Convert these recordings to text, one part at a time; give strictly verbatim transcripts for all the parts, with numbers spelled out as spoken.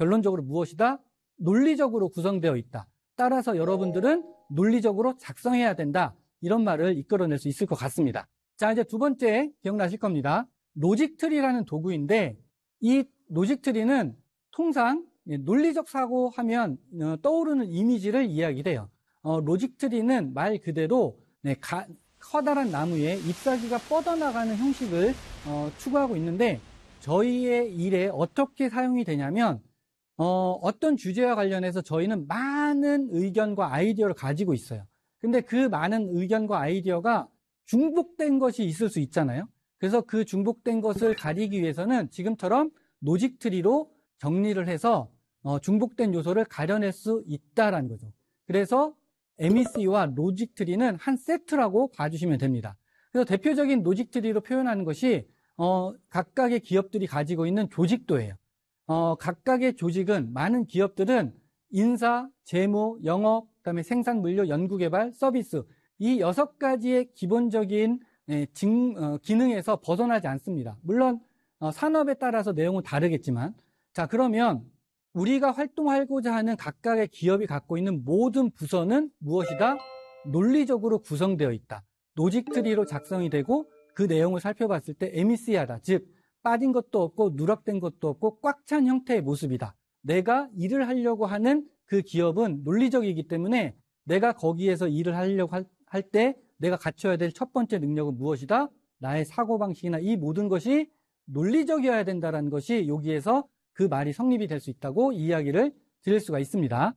결론적으로 무엇이다? 논리적으로 구성되어 있다. 따라서 여러분들은 논리적으로 작성해야 된다. 이런 말을 이끌어낼 수 있을 것 같습니다. 자, 이제 두 번째 기억나실 겁니다. 로직 트리라는 도구인데 이 로직 트리는 통상 논리적 사고 하면 떠오르는 이미지를 이야기해요. 어, 로직 트리는 말 그대로 네, 가, 커다란 나무에 잎사귀가 뻗어나가는 형식을 어, 추구하고 있는데 저희의 일에 어떻게 사용이 되냐면 어, 어떤 주제와 관련해서 저희는 많은 의견과 아이디어를 가지고 있어요. 근데 그 많은 의견과 아이디어가 중복된 것이 있을 수 있잖아요. 그래서 그 중복된 것을 가리기 위해서는 지금처럼 로직 트리로 정리를 해서 어, 중복된 요소를 가려낼 수 있다라는 거죠. 그래서 엠이씨와 로직 트리는 한 세트라고 봐주시면 됩니다. 그래서 대표적인 로직 트리로 표현하는 것이 어, 각각의 기업들이 가지고 있는 조직도예요. 어, 각각의 조직은 많은 기업들은 인사, 재무, 영업, 그다음에 생산, 물류, 연구개발, 서비스 이 여섯 가지의 기본적인 예, 직, 어, 기능에서 벗어나지 않습니다. 물론 어, 산업에 따라서 내용은 다르겠지만 자 그러면 우리가 활동하고자 하는 각각의 기업이 갖고 있는 모든 부서는 무엇이다? 논리적으로 구성되어 있다. 로직 트리로 작성이 되고 그 내용을 살펴봤을 때 엠이씨하다. 즉 빠진 것도 없고 누락된 것도 없고 꽉 찬 형태의 모습이다. 내가 일을 하려고 하는 그 기업은 논리적이기 때문에 내가 거기에서 일을 하려고 할 때 내가 갖춰야 될 첫 번째 능력은 무엇이다? 나의 사고방식이나 이 모든 것이 논리적이어야 된다는 것이 여기에서 그 말이 성립이 될 수 있다고 이야기를 드릴 수가 있습니다.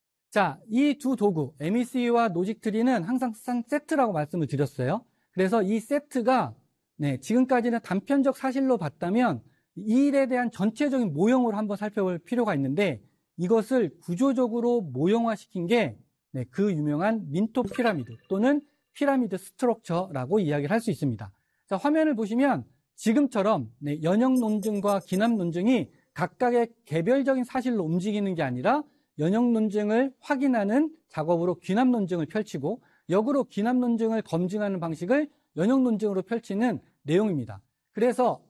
자, 이 두 도구, 엠이씨와 로직 트리는 항상 세트라고 말씀을 드렸어요. 그래서 이 세트가 네, 지금까지는 단편적 사실로 봤다면 이 일에 대한 전체적인 모형으로 한번 살펴볼 필요가 있는데 이것을 구조적으로 모형화시킨 게 네, 그 유명한 민토 피라미드 또는 피라미드 스트럭처라고 이야기를 할 수 있습니다. 자, 화면을 보시면 지금처럼 네, 연역 논증과 기납 논증이 각각의 개별적인 사실로 움직이는 게 아니라 연역 논증을 확인하는 작업으로 귀납 논증을 펼치고 역으로 귀납 논증을 검증하는 방식을 연역 논증으로 펼치는 내용입니다. 그래서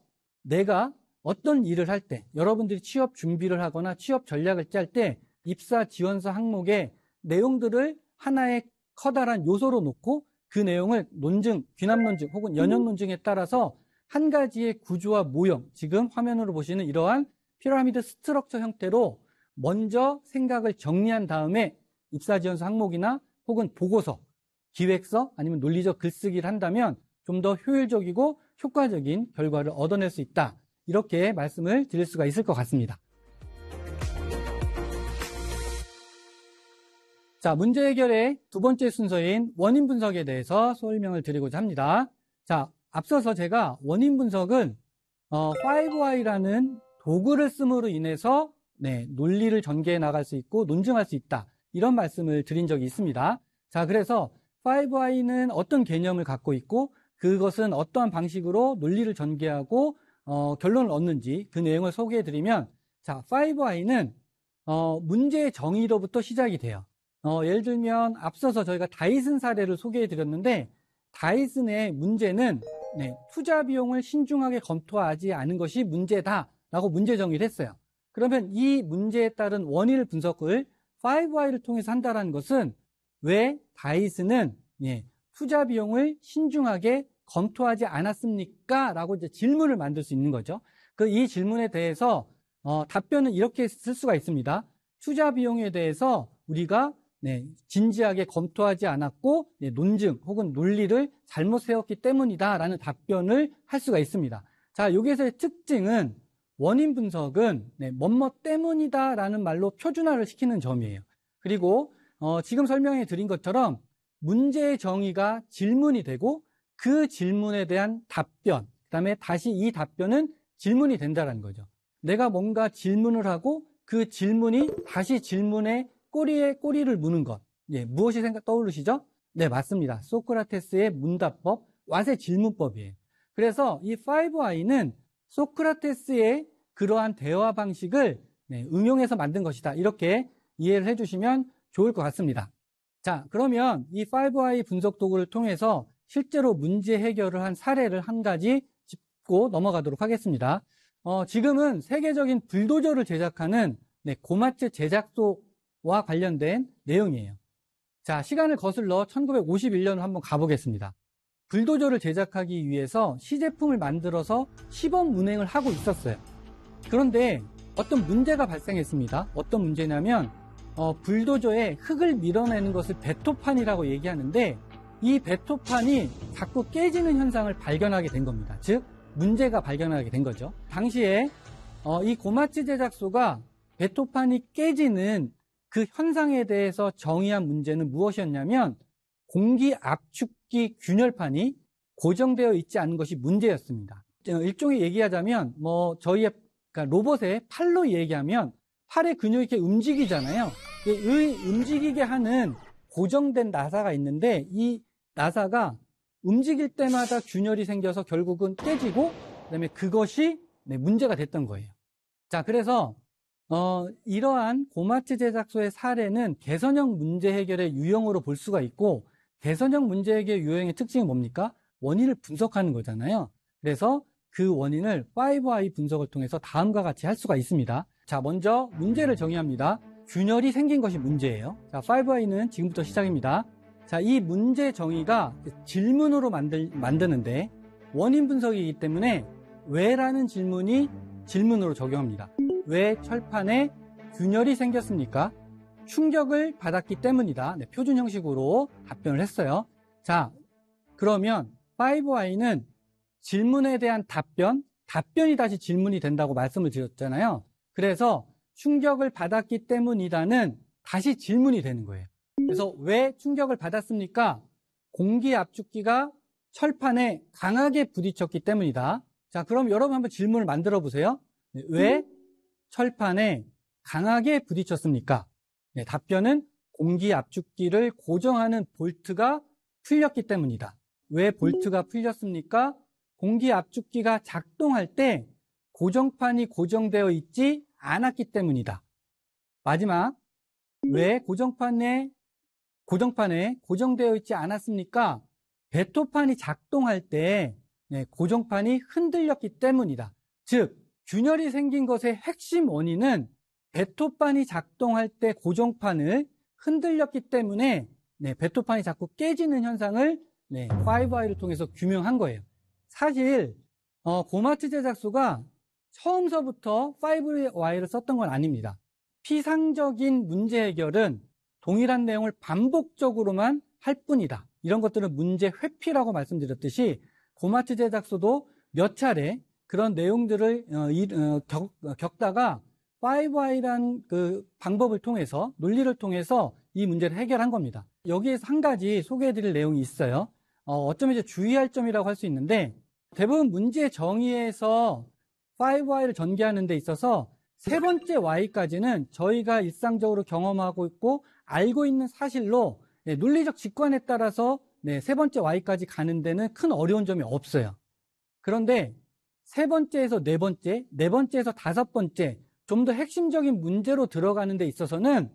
내가 어떤 일을 할 때 여러분들이 취업 준비를 하거나 취업 전략을 짤 때 입사 지원서 항목에 내용들을 하나의 커다란 요소로 놓고 그 내용을 논증, 귀납 논증 혹은 연역 논증에 따라서 한 가지의 구조와 모형, 지금 화면으로 보시는 이러한 피라미드 스트럭처 형태로 먼저 생각을 정리한 다음에 입사지원서 항목이나 혹은 보고서, 기획서 아니면 논리적 글쓰기를 한다면 좀 더 효율적이고 효과적인 결과를 얻어낼 수 있다. 이렇게 말씀을 드릴 수가 있을 것 같습니다. 자, 문제 해결의 두 번째 순서인 원인 분석에 대해서 설명을 드리고자 합니다. 자, 앞서서 제가 원인 분석은 어, 파이브 와이라는 도구를 씀으로 인해서 네, 논리를 전개해 나갈 수 있고 논증할 수 있다. 이런 말씀을 드린 적이 있습니다. 자, 그래서 파이브 와이는 어떤 개념을 갖고 있고 그것은 어떠한 방식으로 논리를 전개하고 어, 결론을 얻는지 그 내용을 소개해 드리면 자, 파이브 와이는 어, 문제의 정의로부터 시작이 돼요. 어, 예를 들면 앞서서 저희가 다이슨 사례를 소개해 드렸는데 다이슨의 문제는 네, 투자 비용을 신중하게 검토하지 않은 것이 문제다라고 문제 정의를 했어요. 그러면 이 문제에 따른 원인을 분석을 파이브 와이를 통해서 한다는 것은 왜 다이슨은 예, 투자 비용을 신중하게 검토하지 않았습니까? 라고 이제 질문을 만들 수 있는 거죠. 그 이 질문에 대해서 어, 답변은 이렇게 쓸 수가 있습니다. 투자 비용에 대해서 우리가 네, 진지하게 검토하지 않았고 네, 논증 혹은 논리를 잘못 세웠기 때문이다라는 답변을 할 수가 있습니다. 자, 여기에서의 특징은 원인 분석은 네, 뭐뭐 때문이다라는 말로 표준화를 시키는 점이에요. 그리고 어, 지금 설명해 드린 것처럼 문제의 정의가 질문이 되고 그 질문에 대한 답변, 그다음에 다시 이 답변은 질문이 된다는 거죠. 내가 뭔가 질문을 하고 그 질문이 다시 질문의 꼬리에 꼬리를 무는 것. 예, 무엇이 생각 떠오르시죠? 네, 맞습니다. 소크라테스의 문답법, 왓의 질문법이에요. 그래서 이 파이브 와이는 소크라테스의 그러한 대화 방식을 네, 응용해서 만든 것이다. 이렇게 이해를 해주시면 좋을 것 같습니다. 자, 그러면 이 파이브 와이 분석 도구를 통해서 실제로 문제 해결을 한 사례를 한 가지 짚고 넘어가도록 하겠습니다. 어, 지금은 세계적인 불도저를 제작하는 네, 고마츠 제작소와 관련된 내용이에요. 자, 시간을 거슬러 천구백오십일 년으로 한번 가보겠습니다. 불도저를 제작하기 위해서 시제품을 만들어서 시범 운행을 하고 있었어요. 그런데 어떤 문제가 발생했습니다. 어떤 문제냐면 어, 불도저에 흙을 밀어내는 것을 베토판이라고 얘기하는데 이 베토판이 자꾸 깨지는 현상을 발견하게 된 겁니다. 즉 문제가 발견하게 된 거죠. 당시에 어, 이 고마츠 제작소가 베토판이 깨지는 그 현상에 대해서 정의한 문제는 무엇이었냐면 공기 압축기 균열판이 고정되어 있지 않은 것이 문제였습니다. 일종의 얘기하자면 뭐 저희의 그러니까 로봇의 팔로 얘기하면 팔의 근육이 이렇게 움직이잖아요. 이 움직이게 하는 고정된 나사가 있는데 이 나사가 움직일 때마다 균열이 생겨서 결국은 깨지고 그다음에 그것이 네, 문제가 됐던 거예요. 자, 그래서 어, 이러한 고마츠 제작소의 사례는 개선형 문제 해결의 유형으로 볼 수가 있고 개선형 문제 해결 유형의 특징이 뭡니까? 원인을 분석하는 거잖아요. 그래서 그 원인을 파이브 아이 분석을 통해서 다음과 같이 할 수가 있습니다. 자, 먼저 문제를 정의합니다. 균열이 생긴 것이 문제예요. 자, 파이브 아이는 지금부터 시작입니다. 자, 이 문제 정의가 질문으로 만들, 만드는데 원인 분석이기 때문에 왜라는 질문이 질문으로 적용합니다. 왜 철판에 균열이 생겼습니까? 충격을 받았기 때문이다. 네, 표준 형식으로 답변을 했어요. 자, 그러면 파이브 아이는 질문에 대한 답변, 답변이 다시 질문이 된다고 말씀을 드렸잖아요. 그래서 충격을 받았기 때문이다는 다시 질문이 되는 거예요. 그래서 왜 충격을 받았습니까? 공기 압축기가 철판에 강하게 부딪혔기 때문이다. 자, 그럼 여러분 한번 질문을 만들어 보세요. 네, 왜 철판에 강하게 부딪혔습니까? 네, 답변은 공기 압축기를 고정하는 볼트가 풀렸기 때문이다. 왜 볼트가 풀렸습니까? 공기 압축기가 작동할 때 고정판이 고정되어 있지 않았기 때문이다. 마지막, 왜 고정판에, 고정판에 고정되어 있지 않았습니까? 베토판이 작동할 때 네, 고정판이 흔들렸기 때문이다. 즉, 균열이 생긴 것의 핵심 원인은 베토판이 작동할 때 고정판을 흔들렸기 때문에 네, 베토판이 자꾸 깨지는 현상을 네, 파이브 아이를 통해서 규명한 거예요. 사실 어, 고마츠 제작소가 처음서부터 파이브 아이를 썼던 건 아닙니다. 피상적인 문제 해결은 동일한 내용을 반복적으로만 할 뿐이다. 이런 것들은 문제 회피라고 말씀드렸듯이 고마츠 제작소도 몇 차례 그런 내용들을 어, 이, 어, 겪, 겪다가 파이브 아이라는 그 방법을 통해서 논리를 통해서 이 문제를 해결한 겁니다. 여기에서 한 가지 소개해드릴 내용이 있어요. 어, 어쩌면 이제 주의할 점이라고 할 수 있는데 대부분 문제 정의에서 파이브 아이를 전개하는 데 있어서 세 번째 Y까지는 저희가 일상적으로 경험하고 있고 알고 있는 사실로 네, 논리적 직관에 따라서 네, 세 번째 Y까지 가는 데는 큰 어려운 점이 없어요. 그런데 세 번째에서 네 번째, 네 번째에서 다섯 번째 좀 더 핵심적인 문제로 들어가는 데 있어서는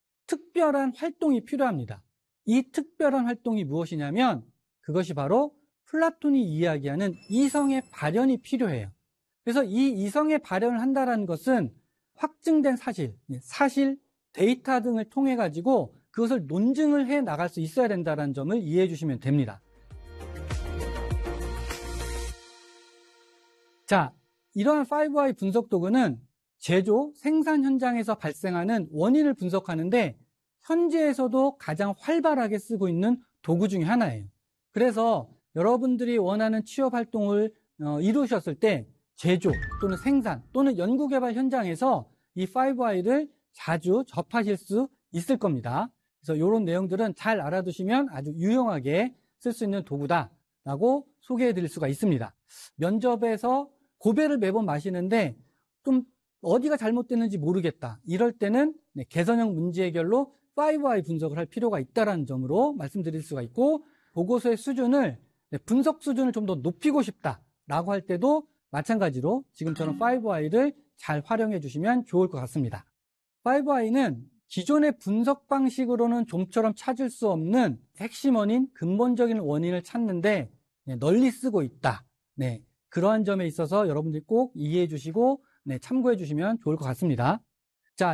특별한 활동이 필요합니다. 이 특별한 활동이 무엇이냐면 그것이 바로 플라톤이 이야기하는 이성의 발현이 필요해요. 그래서 이 이성의 발현을 한다는 것은 확증된 사실, 사실, 데이터 등을 통해 가지고 그것을 논증을 해 나갈 수 있어야 된다는 점을 이해해 주시면 됩니다. 자, 이러한 파이브 아이 분석 도구는 제조, 생산 현장에서 발생하는 원인을 분석하는데 현지에서도 가장 활발하게 쓰고 있는 도구 중에 하나예요. 그래서 여러분들이 원하는 취업 활동을 어, 이루셨을 때 제조 또는 생산 또는 연구개발 현장에서 이 파이브 아이를 자주 접하실 수 있을 겁니다. 그래서 이런 내용들은 잘 알아두시면 아주 유용하게 쓸 수 있는 도구다라고 소개해 드릴 수가 있습니다. 면접에서 고배를 매번 마시는데 좀 어디가 잘못됐는지 모르겠다. 이럴 때는 네, 개선형 문제 해결로 파이브 아이 분석을 할 필요가 있다는 점으로 말씀드릴 수가 있고 보고서의 수준을 네, 분석 수준을 좀 더 높이고 싶다라고 할 때도 마찬가지로 지금처럼 파이브 아이를 잘 활용해 주시면 좋을 것 같습니다. 파이브 아이는 기존의 분석 방식으로는 좀처럼 찾을 수 없는 핵심 원인, 근본적인 원인을 찾는데 네, 널리 쓰고 있다. 네, 그러한 점에 있어서 여러분들이 꼭 이해해 주시고 네, 참고해 주시면 좋을 것 같습니다.